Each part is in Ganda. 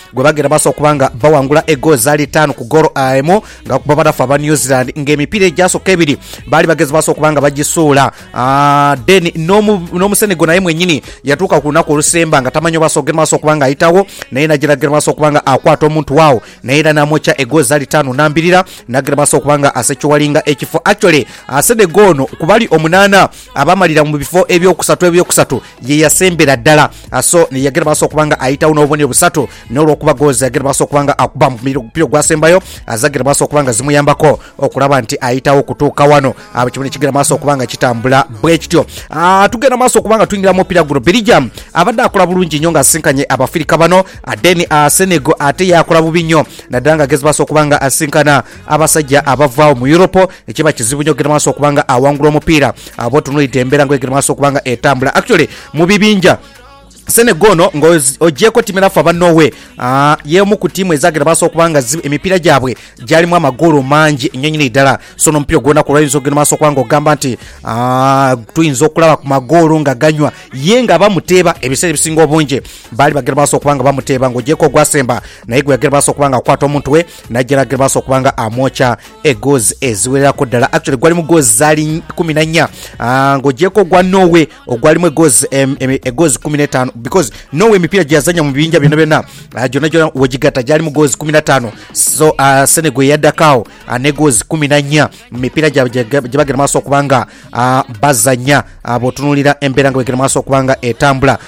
gwe bagera baso kubanga bawangula egoals ali 5 ku goal emu nga kuba batafa ba New Zealand ng'emipiira egyasooka ebiri bali bagezi baso kubanga bagisuula then no Senegal naye mwennyini yatuuka ku lunaku olusemba nga tamanyi basogera maso kubanga ayitawo naye nagiragera maso kubanga akwata omuntu waawo naye era namwocha egoals ali 5-2 nagera maso kubanga asekiwalinga ekifo actually Senegal no kubali omunana abamalira mu bifo ebyokusatu ye yasembera ddala so yagera maso kubanga ayitawo n'obubonero busatu n'olwokuba goals yagera maso kubanga akuba mu mpira gwasembayo azagera maso kubanga zimuyambako okulaba nti ayitawo kutuuka wano abakibone kigera maso kubanga kitambula bwe kityo tugenda maso kubanga tuyingira mu mpira guno Belgium abadde akola bulungi nnyo nga asinkanye Abafirika bano then Senegal ate yakola bubi nnyo naddala nga agezi maso kubanga asinkana abasajja abavaawo mu Europe ekiba kizibu nnyo gera maso kubanga awangula omupiira abo tunulidde embeera ng'egera maso kubanga etambula actually mu bibinja Senegal no ng'ogyeko timu erafu aba Norway yemu ku timu ezagera baso okubanga emipiira gyabwe gyalimu amagolo mangi nnyo nnyini ddala so n'omupiira gwonna ku lwayinza ogenda maaso okubanga ogamba nti tuyinza okulaba ku magolo nga ganywa ye nga bamuteeba ebiseera ebisinga obungi baali bagera maaso okubanga bamuteeba ng'ogyeko ogwasemba naye gwe yagera maaso okubanga akwata omuntu we najjera agera maaso okubanga amwokya egoals eziwererako ddala actually gwalimu goals zaali 14 ng'ogyeko ogwa Norway ogwalimu egoals 15 because Norway emipiira gyazanya mu bibinja byonna gyonna wegigata gyali mu goals 15 so Senegal yaddakawo ne goals 14 mu mipiira gyabagera maaso okubanga bazanya bw'otunuulira embeera nga bagera maaso okubanga etambula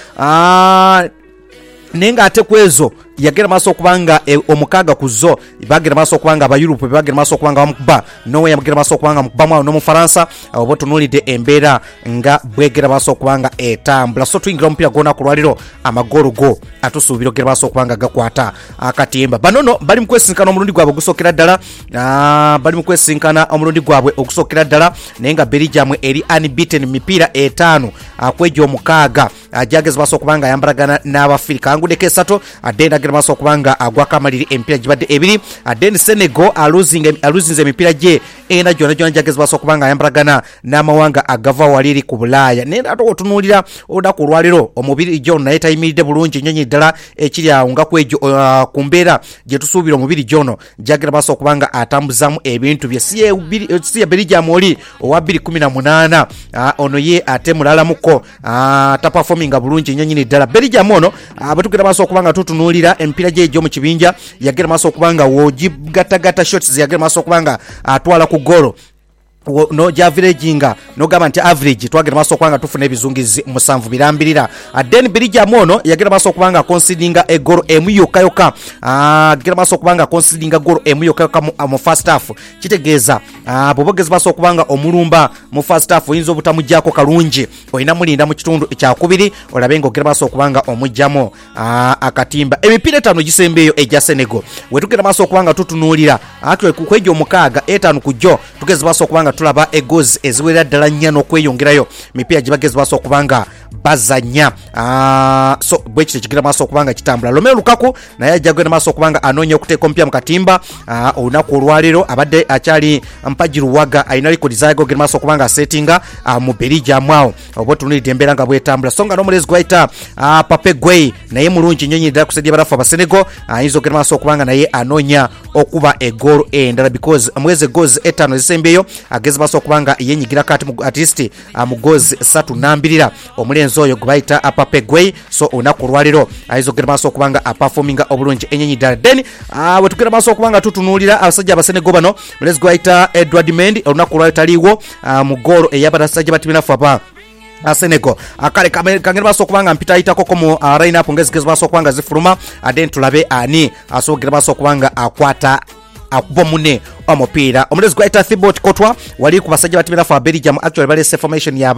naye ng'ate ku ezo yagera maaso okubanga omukaaga ku zo bagera maaso okubanga aba Europe bagera maaso okubanga bamukuba Norway yagera maaso okubanga mukubamu no mu Faransa obo tunulidde embeera nga bwegera maaso okubanga etambula so tuyingira omupiira gwonna ku lwaliro amagolo go atusuubira ogera maaso okubanga gakwata akatimba banono bali mu kwesinkana omulundi gwabwe ogusookera ddala bali mu kwesinkana omulundi gwabwe ogusookera ddala naye nga Belgium eri unbeaten mipiira 5 kwegyo omukaaga gyagezi maaso okubanga ayambalagana n'Abafirika angudeko 3 adenda maaso okubanga agwakamaliri emipiira gibadde ebiri then Senegal aluzinze emipiira gye ena gyonna gyagezi maaso okubanga ayambalagana n'amawanga agava waliri ku Bulaaya naye ate otunuulira olunaku olwaliro omubiri gyo naye tayimiridde bulungi nnyo nnyini ddala ekiri awo nga kwegyo ku mbeera gye tusuubira omubiri gyono gyagera maaso okubanga atambuzamu ebintu bye si ya Belgium oli owa 2018 ono ye ate mulalamuko tapafominga bulungi nnyo nnyini ddala Belgium ono abatugera maaso okubanga tutunuulira emipiira gye egyo mu kibinja yagera maaso okubanga wogigatagata shots yagera maaso okubanga atwala ku golo no javiraginga no gamba nti average twagera maaso okubanga tufuna ebizungizi 7 birambirira then Belgium ono yagera maaso okubanga concedinga egolo emu yokka agera maaso okubanga concedinga golo emu yokka mu first half kitegeeza bw'obogezi maaso okubanga omulumba mu first half oyinza obutamujjako kalungi olina mulinda mu kitundu ekyakubiri olabe ng'ogera maaso okubanga omujjamo akatimba emipiira 5 gisembeeyo egya Senegal wetugera maaso okubanga tutunuulira atwe kwegyo omukaaga 5 ku gyo tugezi maaso okubanga tulaba egoals eziwerera ddala nnya n'okweyongerayo mipiira gye bagezi maaso okubanga bazanya so bwe kiti kigira maaso okubanga kitambula Romelu Lukaku naye ajja kugenda maaso okubanga anoonya okuteeka omupira mu katimba olunaku olwaleero abadde akyali mpajiruwaga alina likodi zaagenda ogenda maaso okubanga asetinga mu Belgium awo oba tunulidde embeera nga bwetambula so nga n'omulezi gwayita Pape Gueye naye mulungi nnyo nnyo ddala kusajja barafu aba Senegal ayinza ogenda maaso okubanga naye anoonya okuba egoolo endala because mwezi goals 5 ezisembeeyo agezi maaso okubanga yenyigira kati at least mu goals 3-2 omulenzi oyo gwebayita Pape Gueye so olunaku olwaliro ayinza ogenda maaso okubanga aperforminga obulungi enyenyi ddala then wetugenda maaso okubanga tutunuulira abasajja aba Senegal bano mulenzi gwayita Edouard Mendy olunaku olwaliro taliiwo mu goolo ey'abasajja batiminafu aba Senegal akale kangera maaso okubanga mpita ayitako mu line up ngezigezi maaso okubanga zifuluma then tulabe ani asoogera maaso okubanga akwata akuba mune omupiira omulezi gwayita Thibaut Courtois wali ku basajja batimirafu aba Belgium actually balese formation ya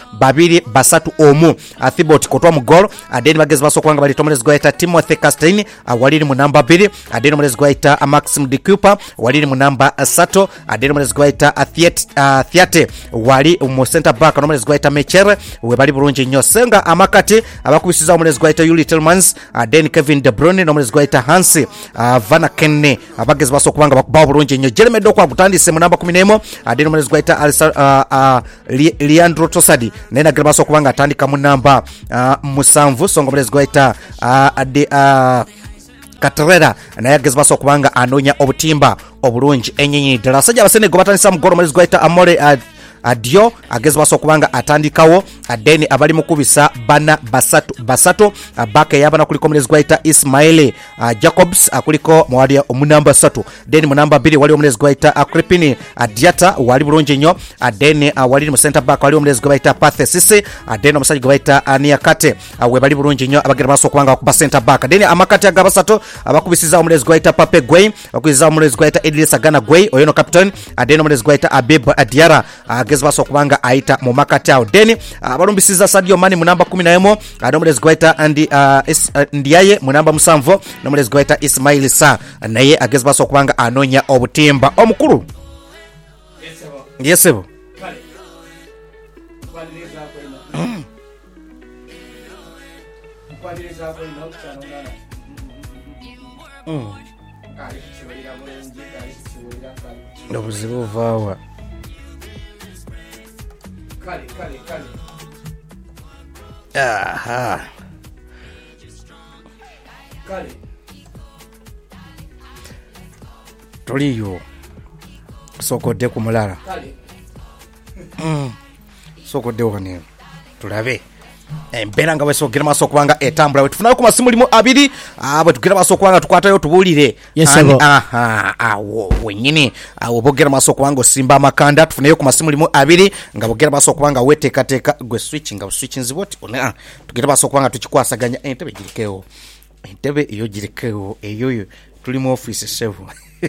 4-2-3-1 Thibaut Courtois mu goal then bagezi maaso okubanga bali omulezi gwayita Timothy Castagne wali mu namba 2 then omulezi gwayita Maxime de Cooper wali mu namba 3 then omulezi gwayita Thiate wali mu center back omulezi gwayita Mecher we bali bulungi nnyo senga amakati abakubisiza omulezi gwayita Yuri Tielemans then Kevin De Bruyne n'omulezi gwayita Hans Van Aken abagezi maaso okubanga bakubawo bulungi nnyo Jeremy Doku agutandise mu namba 11 then omulezi gwayita Leandro Trossard naye nagera maaso okubanga atandika mu namba 7 so nga omulezi gwayita Katerera naye agezebwa okubanga anonya obutimba obulungi ennyinyi ddala. Asajja abasenego batandisa mugoro omulezi gwaita Amore Adio agezebwa okubanga atandikawo adeni abali mukubisa bana basatu baka yabana kuliko omulezi gwaita Ismail Jacobs akuliko mwali omunamba 3 deni munamba 2 wali omulezi gwaita Kripini Diata wali bulungi nnyo adeni wali mu center back wali omulezi gwaita Pathe Sisi adeni omusajja gwaita Ania Kate we bali bulungi nnyo abagera baso kubanga ku center back deni amakati agabasatu abakubisiza omulezi gwaita Pape Gwei akubiza omulezi gwaita Idrissa Gana Gwei oyono captain adeni omulezi gwaita Abib Diara agezebwa okubanga aita mu makati awo deni abalumbisiza Sadio Mane mu namba 11 adomulezi gwaita Ndiaye mu namba 7 nomulezi gwaita Ismail Sa naye agezebwa okubanga anonya obutimba omukulu yesebo obuzibu vaawa Kale. Aha. Kale. Toliyo. Sokodde ku mulala. Kale. Sokodde wano. Tulabe. Embeera nga bwesogera maaso okubanga etambula we tufunayo ku masimu limu 2 bwe tugera maaso okubanga tukwatayo tubuulire awo wennyini awo bogera maaso okubanga osimba amakanda tufunayo ku masimu limu 2 nga bogera maaso okubanga weteekateeka gwe switch nga buswitchinzibwa oti tugera maaso okubanga tukikwasaganya entebe girikeewo entebe eyo girikeewo eyoyo tuli mu office sevu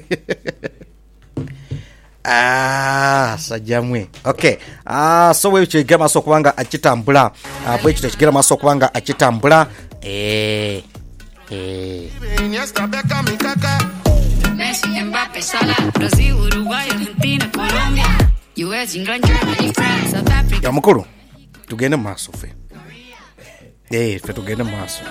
sajamwe okay so we chigera maso kubanga akitambula bwe kito kigera maso kubanga akitambula Messi, Mbappe, Salah, Brazil, Uruguay, Argentina, Colombia, US, England, Germany, France, South Africa. Ya mukuru tugende maso fe fe tugende maso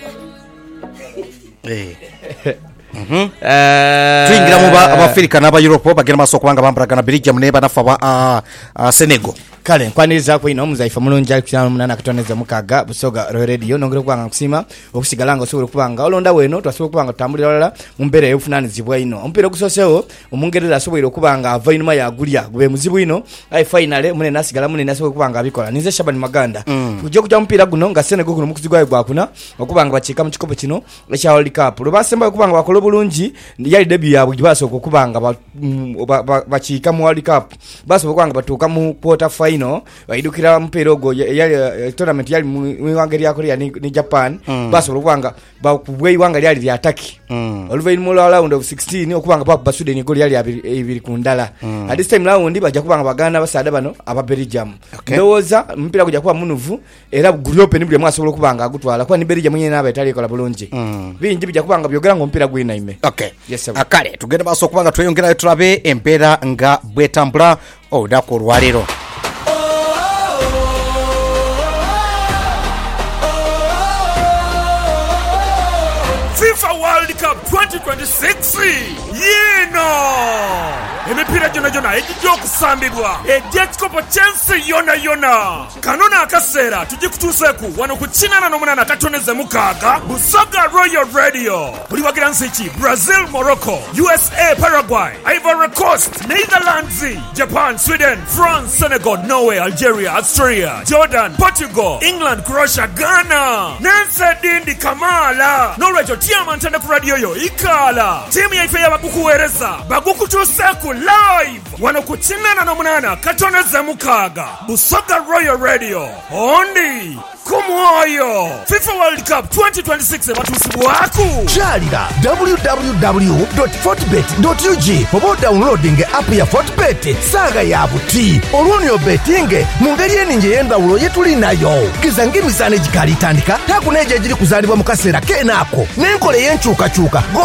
tuingira mu Africa n'aba Europe bagenda maso kubanga bambaraga na Belgium ne banafa ba Senegal kale nkwaniriza ko ino muzaifa mulungi ali kukyana munana katoneza mukaga busoga radio nongere kubanga kusima okusigalanga osobole kubanga olonda weno twasobola kubanga tambulira wala mumbere yofunanizibwa ino ompira okusosewo omungereza asobole kubanga ava inuma ya gulia gube muzibu ino ai finale mune nasigala mune nasobole kubanga abikola nize Shabani Maganda kujja kujja mpira guno nga Senegal kuno mukuzigwaye gwakuna okubanga bachika mu kikopo kino ekya World Cup lubasemba kubanga bakolo bulungi yali debut yabwe gibaso okubanga bachika mu World Cup baso kubanga batuka mu quarter final waidukira mpira ogo yali tournament yali mu wangeri ya Korea ni Japan baso kubanga bakubwe wanga yali ya attack oluvayi mu round of 16 okubanga papa basude ni goli yali abiri kundala at this time round baja kubanga bagana basada bano aba Belgium ndoza mpira kujja kuba munuvu era group ni buli mwasobola kubanga agutwala kwa ni Belgium nyene naba etali kola bulungi bingi bija kubanga byogera ngo mpira gwina ime yes akale tugende baso kubanga tweyongera tulabe empera nga bwetambula odako lwalero FIFA World Cup 2026 emipira jona ejijja okusambibwa ejyekikopo kyensi yona kanona akaseera tugikutuuseku wano ku 88 katoneze mukaaga Busoga Royal Radio buli wagira nsi ki Brazil, Morocco, USA, Paraguay, Ivory Coast, Netherlands, Japan, Sweden, France, Senegal, Norway, Algeria, Australia, Jordan, Portugal, England, Croatia, Ghana nense dindi kamala nolwekyo tiamantane ku radio yo ikala timu yaife yabakukuweereza bagukutuuseku live wano ku 88 katoneze mukaaga Busoga Royal Radio ondi kumwoyo FIFA World Cup 2026 batusibwaku chalira www.fortbet.ug oba downloading app ya Fortbet saga ya buti olwonyo betting mu ngeri eningi ey'endawulo yetuli nayo kizanga emisana egikalitandika takuneja egiri kuzaalibwa mu kaseera keenaako n'enkola ey'enkyukakyuka